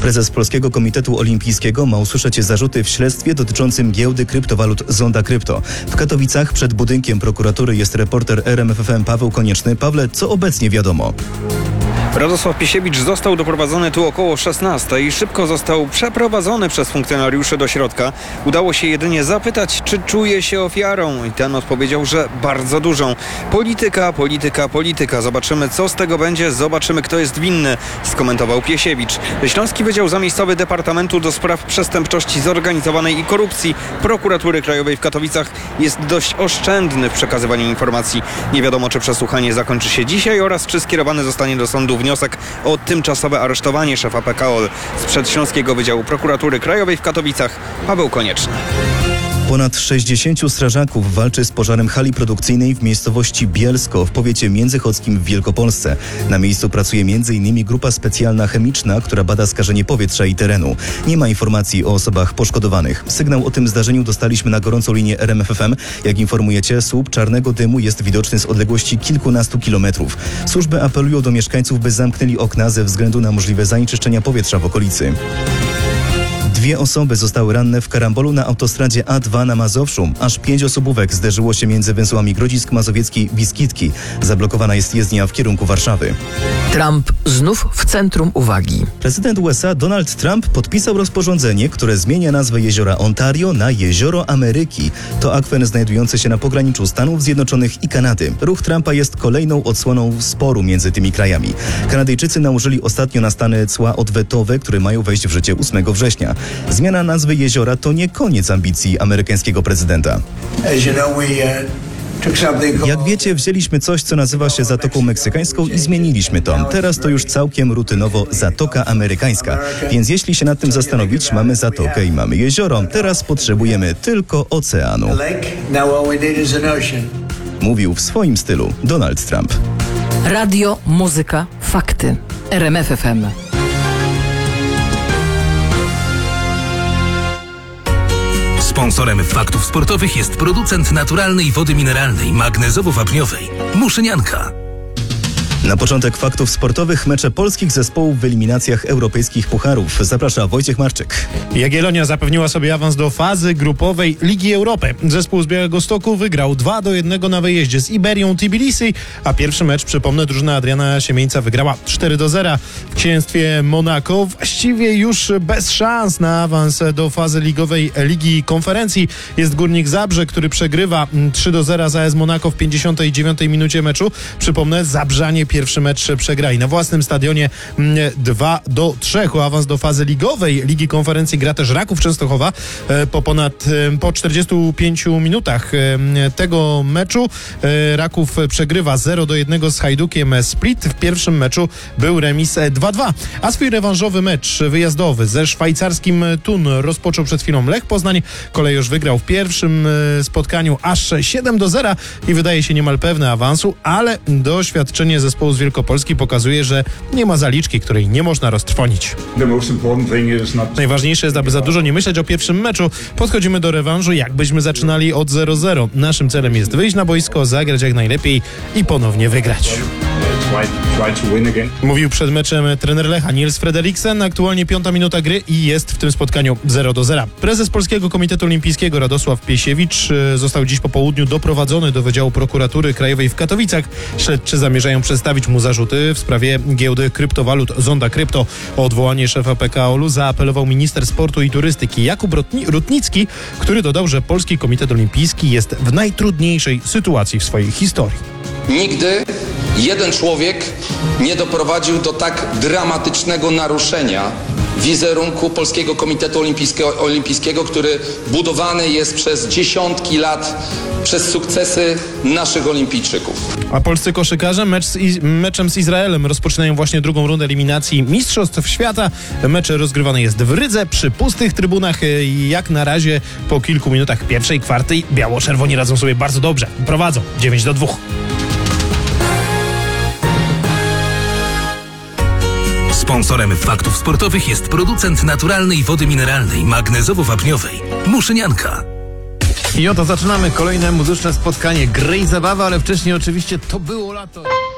Prezes Polskiego Komitetu Olimpijskiego ma usłyszeć zarzuty w śledztwie dotyczącym giełdy kryptowalut Zonda Krypto. W Katowicach przed budynkiem prokuratury jest reporter RMF FM Paweł Konieczny. Pawle, co obecnie wiadomo? Radosław Piesiewicz został doprowadzony tu około 16 i szybko został przeprowadzony przez funkcjonariuszy do środka. Udało się jedynie zapytać, czy czuje się ofiarą i ten odpowiedział, że bardzo dużą. Polityka. Zobaczymy, co z tego będzie, zobaczymy, kto jest winny, skomentował Piesiewicz. Śląski Wydział Zamiejscowy Departamentu do Spraw Przestępczości Zorganizowanej i Korupcji Prokuratury Krajowej w Katowicach jest dość oszczędny w przekazywaniu informacji. Nie wiadomo, czy przesłuchanie zakończy się dzisiaj oraz czy skierowany zostanie do sądu wniosek o tymczasowe aresztowanie szefa PKOL. Z Przedśląskiego Wydziału Prokuratury Krajowej w Katowicach Paweł Konieczny. Ponad 60 strażaków walczy z pożarem hali produkcyjnej w miejscowości Bielsko w powiecie międzychodzkim w Wielkopolsce. Na miejscu pracuje m.in. grupa specjalna chemiczna, która bada skażenie powietrza i terenu. Nie ma informacji o osobach poszkodowanych. Sygnał o tym zdarzeniu dostaliśmy na gorącą linię RMF FM. Jak informujecie, słup czarnego dymu jest widoczny z odległości kilkunastu kilometrów. Służby apelują do mieszkańców, by zamknęli okna ze względu na możliwe zanieczyszczenia powietrza w okolicy. 2 osoby zostały ranne w karambolu na autostradzie A2 na Mazowszu. Aż 5 osobówek zderzyło się między węzłami Grodzisk Mazowiecki-Wiskitki. Zablokowana jest jezdnia w kierunku Warszawy. Trump znów w centrum uwagi. Prezydent USA Donald Trump podpisał rozporządzenie, które zmienia nazwę jeziora Ontario na Jezioro Ameryki. To akwen znajdujący się na pograniczu Stanów Zjednoczonych i Kanady. Ruch Trumpa jest kolejną odsłoną sporu między tymi krajami. Kanadyjczycy nałożyli ostatnio na Stany cła odwetowe, które mają wejść w życie 8 września. Zmiana nazwy jeziora to nie koniec ambicji amerykańskiego prezydenta. Jak wiecie, wzięliśmy coś, co nazywa się Zatoką Meksykańską i zmieniliśmy to. Teraz to już całkiem rutynowo Zatoka Amerykańska. Więc jeśli się nad tym zastanowić, mamy zatokę i mamy jezioro. Teraz potrzebujemy tylko oceanu. Mówił w swoim stylu Donald Trump. Radio, muzyka, fakty. RMF FM. Sponsorem faktów sportowych jest producent naturalnej wody mineralnej, magnezowo-wapniowej Muszynianka. Na początek faktów sportowych mecze polskich zespołów w eliminacjach europejskich pucharów. Zaprasza Wojciech Marczyk. Jagiellonia zapewniła sobie awans do fazy grupowej Ligi Europy. Zespół z Białegostoku wygrał 2-1 na wyjeździe z Iberią Tbilisi, a pierwszy mecz, przypomnę, drużyna Adriana Siemieńca wygrała 4-0. W księstwie Monako właściwie już bez szans na awans do fazy ligowej Ligi Konferencji jest Górnik Zabrze, który przegrywa 3-0 z AS Monako w 59 minucie meczu. Przypomnę, Zabrzanie pierwszy mecz przegrali na własnym stadionie 2-3. O awans do fazy ligowej Ligi Konferencji gra też Raków Częstochowa. Po 45 minutach tego meczu Raków przegrywa 0-1 z Hajdukiem Split. W pierwszym meczu był remis 2-2. A swój rewanżowy mecz wyjazdowy ze szwajcarskim Thun rozpoczął przed chwilą Lech Poznań. Kolejorz wygrał w pierwszym spotkaniu aż 7-0 i wydaje się niemal pewne awansu, ale doświadczenie zespołu z Wielkopolski pokazuje, że nie ma zaliczki, której nie można roztrwonić. Najważniejsze jest, aby za dużo nie myśleć o pierwszym meczu. Podchodzimy do rewanżu, jakbyśmy zaczynali od 0-0. Naszym celem jest wyjść na boisko, zagrać jak najlepiej i ponownie wygrać. Mówił przed meczem trener Lecha Niels Frederiksen. Aktualnie 5. minuta gry i jest w tym spotkaniu 0-0. Prezes Polskiego Komitetu Olimpijskiego Radosław Piesiewicz został dziś po południu doprowadzony do Wydziału Prokuratury Krajowej w Katowicach. Śledczy zamierzają przedstawić mu zarzuty w sprawie giełdy kryptowalut Zonda Krypto. O odwołanie szefa PKOL-u zaapelował minister sportu i turystyki Jakub Rutnicki, który dodał, że Polski Komitet Olimpijski jest w najtrudniejszej sytuacji w swojej historii. Nigdy jeden człowiek nie doprowadził do tak dramatycznego naruszenia wizerunku Polskiego Komitetu Olimpijskiego, który budowany jest przez dziesiątki lat przez sukcesy naszych olimpijczyków. A polscy koszykarze meczem z Izraelem rozpoczynają właśnie drugą rundę eliminacji Mistrzostw Świata. Mecz rozgrywany jest w Rydze przy pustych trybunach. Jak na razie po kilku minutach pierwszej kwarty biało-czerwoni radzą sobie bardzo dobrze. Prowadzą 9-2. Sponsorem faktów sportowych jest producent naturalnej wody mineralnej, magnezowo-wapniowej Muszynianka. I oto zaczynamy kolejne muzyczne spotkanie. Gry i zabawa, ale wcześniej oczywiście to było lato.